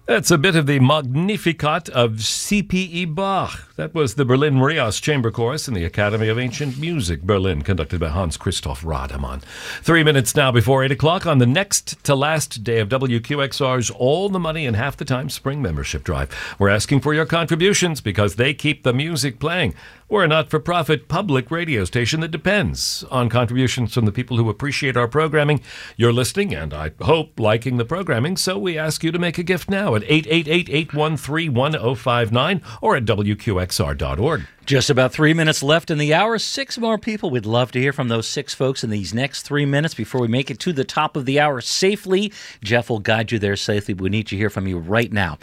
That's a bit of the Magnificat of C.P.E. Bach. That was the Berlin Rias Chamber Chorus in the Academy of Ancient Music, Berlin, conducted by Hans Christoph Rademann. 3 minutes now before 8 o'clock on the next to last day of WQXR's All the Money in Half the Time Spring Membership Drive. We're asking for your contributions because they keep the music playing. We're a not-for-profit public radio station that depends on contributions from the people who appreciate our programming. You're listening and, I hope, liking the programming, so we ask you to make a gift now at 888-813-1059 or at WQXR.org. Just about 3 minutes left in the hour. 6 more people. We'd love to hear from those 6 folks in these next 3 minutes before we make it to the top of the hour safely. Jeff will guide you there safely. We need to hear from you right now.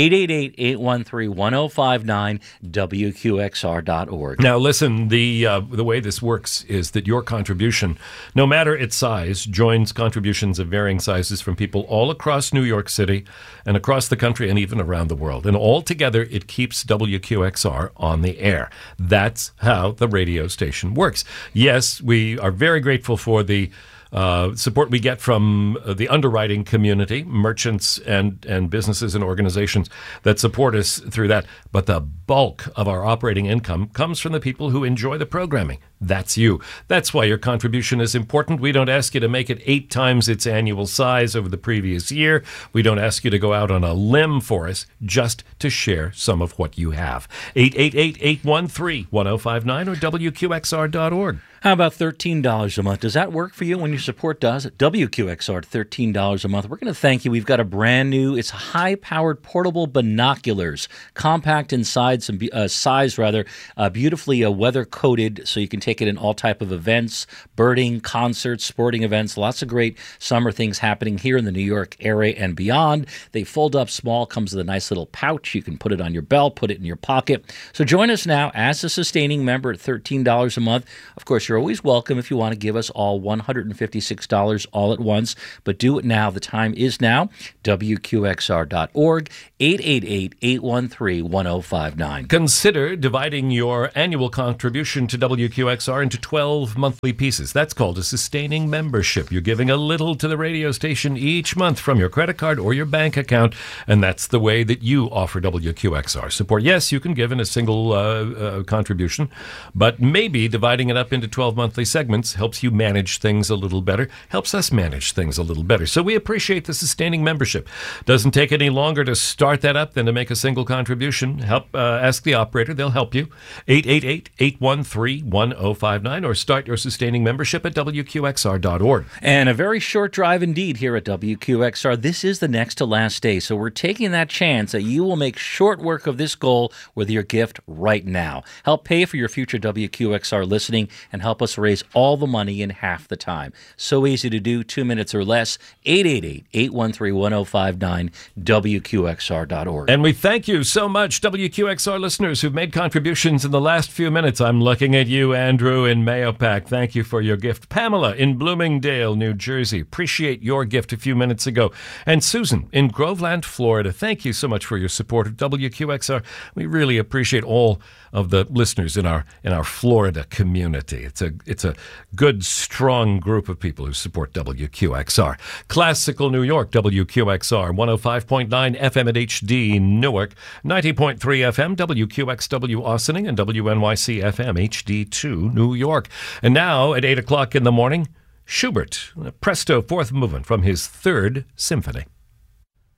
888-813-1059, WQXR.org. Now, listen, the way this works is that your contribution, no matter its size, joins contributions of varying sizes from people all across New York City and across the country and even around the world. And all together, it keeps WQXR on the air. That's how the radio station works. Yes, we are very grateful for the support we get from the underwriting community, merchants and businesses and organizations that support us through that. But the bulk of our operating income comes from the people who enjoy the programming. That's you. That's why your contribution is important. We don't ask you to make it 8 times its annual size over the previous year. We don't ask you to go out on a limb for us, just to share some of what you have. 888-813-1059 or WQXR.org. How about $13 a month? Does that work for you when your support does? WQXR, $13 a month. We're going to thank you. We've got a brand new, it's high-powered portable binoculars, compact in size, beautifully weather-coated, so you can take it in all type of events, birding, concerts, sporting events, lots of great summer things happening here in the New York area and beyond. They fold up small, comes with a nice little pouch. You can put it on your belt, put it in your pocket. So join us now as a sustaining member at $13 a month. Of course, you're always welcome if you want to give us all $156 all at once, but do it now. The time is now. WQXR.org, 888-813-1059. Consider dividing your annual contribution to WQXR into 12 monthly pieces. That's called a sustaining membership. You're giving a little to the radio station each month from your credit card or your bank account, and that's the way that you offer WQXR support. Yes, you can give in a single contribution, but maybe dividing it up into 12 monthly segments helps you manage things a little better, helps us manage things a little better. So we appreciate the sustaining membership. Doesn't take any longer to start that up than to make a single contribution. Ask the operator. They'll help you. 888-813-1059 or start your sustaining membership at WQXR.org. And a very short drive indeed here at WQXR. This is the next to last day, so we're taking that chance that you will make short work of this goal with your gift right now. Help pay for your future WQXR listening and help us raise all the money in half the time. So easy to do, 2 minutes or less. 888-813-1059, WQXR.org. And we thank you so much, WQXR listeners who've made contributions in the last few minutes. I'm looking at you, Andrew, in Mahopac. Thank you for your gift. Pamela in Bloomingdale, New Jersey. Appreciate your gift a few minutes ago. And Susan in Groveland, Florida. Thank you so much for your support of WQXR. We really appreciate all of the listeners in our Florida community. It's a good, strong group of people who support WQXR. Classical New York, WQXR, 105.9 FM at HD Newark, 90.3 FM, WQXW Austining, and WNYC FM HD2 New York. And now, at 8 o'clock in the morning, Schubert, Presto, fourth movement from his Third Symphony.